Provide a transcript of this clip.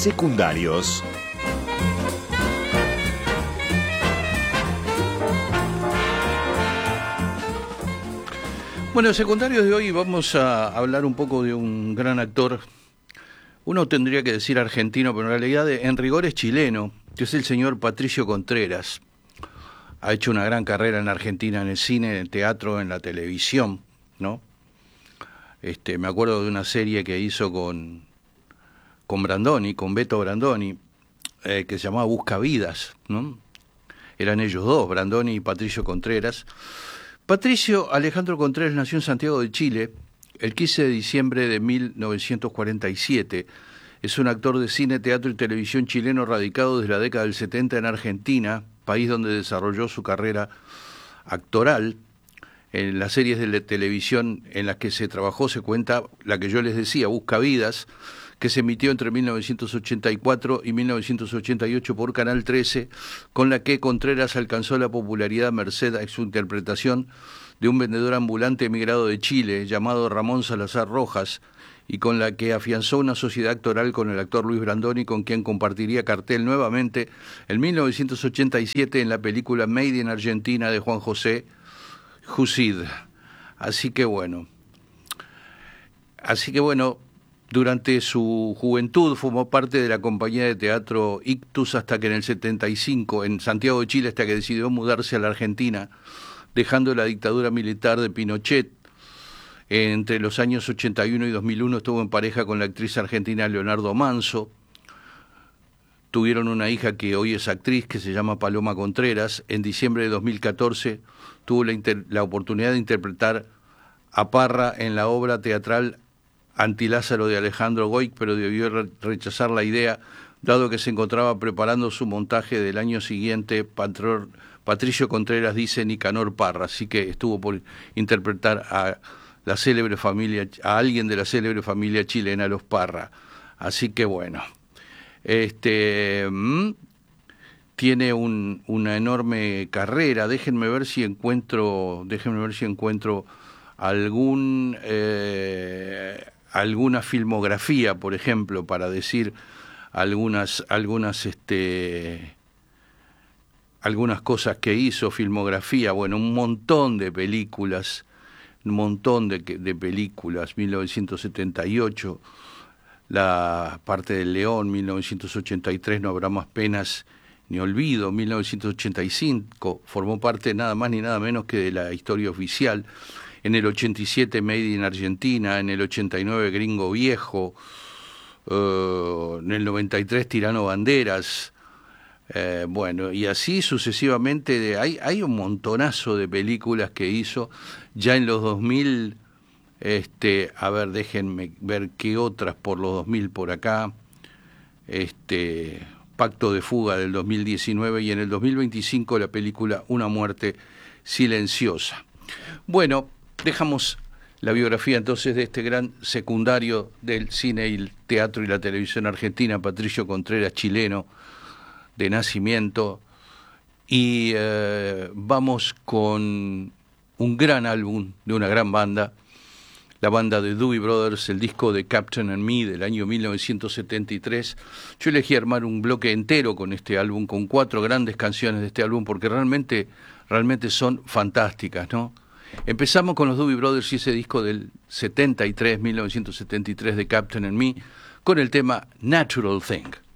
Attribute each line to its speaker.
Speaker 1: Secundarios.
Speaker 2: Bueno, secundarios de hoy vamos a hablar un poco de un gran actor. Uno tendría que decir argentino, pero en realidad en rigor es chileno, que es el señor Patricio Contreras. Ha hecho una gran carrera en Argentina, en el cine, en el teatro, en la televisión, ¿no? Me acuerdo de una serie que hizo con Brandoni, con Beto Brandoni, que se llamaba Buscavidas, ¿no? Eran ellos dos, Brandoni y Patricio Contreras. Patricio Alejandro Contreras nació en Santiago de Chile el 15 de diciembre de 1947. Es un actor de cine, teatro y televisión chileno radicado desde la década del 70 en Argentina, país donde desarrolló su carrera actoral. En las series de televisión en las que se trabajó se cuenta la que yo les decía, Buscavidas, que se emitió entre 1984 y 1988 por Canal 13, con la que Contreras alcanzó la popularidad merced a su interpretación de un vendedor ambulante emigrado de Chile llamado Ramón Salazar Rojas, y con la que afianzó una sociedad actoral con el actor Luis Brandoni, con quien compartiría cartel nuevamente en 1987 en la película Made in Argentina de Juan José Jusid. Así que bueno, durante su juventud formó parte de la compañía de teatro Ictus hasta que en el 75, en Santiago de Chile, hasta que decidió mudarse a la Argentina, dejando la dictadura militar de Pinochet. Entre los años 81 y 2001 estuvo en pareja con la actriz argentina Leonardo Manso. Tuvieron una hija que hoy es actriz, que se llama Paloma Contreras. En diciembre de 2014 tuvo la oportunidad de interpretar a Parra en la obra teatral Antilázaro de Alejandro Goic, pero debió rechazar la idea, dado que se encontraba preparando su montaje del año siguiente, Patricio Contreras dice Nicanor Parra, así que estuvo por interpretar a alguien de la célebre familia chilena, los Parra. Así que bueno, tiene una enorme carrera. Déjenme ver si encuentro alguna filmografía, por ejemplo, para decir algunas cosas que hizo. Filmografía, bueno, un montón de películas, 1978, La parte del león, 1983, No habrá más penas ni olvido, 1985, formó parte nada más ni nada menos que de la historia oficial. En el 87, Made in Argentina. En el 89, Gringo Viejo. En el 93, Tirano Banderas. Bueno, y así sucesivamente. Hay un montonazo de películas que hizo. Ya en los 2000, a ver, déjenme ver qué otras por los 2000 por acá. Pacto de fuga del 2019, y en el 2025 la película Una muerte silenciosa. Bueno, dejamos la biografía entonces de este gran secundario del cine y el teatro y la televisión argentina, Patricio Contreras, chileno de nacimiento, y vamos con un gran álbum de una gran banda, la banda de Doobie Brothers, el disco de Captain and Me del año 1973. Yo elegí armar un bloque entero con este álbum, con 4 grandes canciones de este álbum, porque realmente son fantásticas, ¿no? Empezamos con los Doobie Brothers y ese disco del 1973 de Captain and Me, con el tema Natural Thing.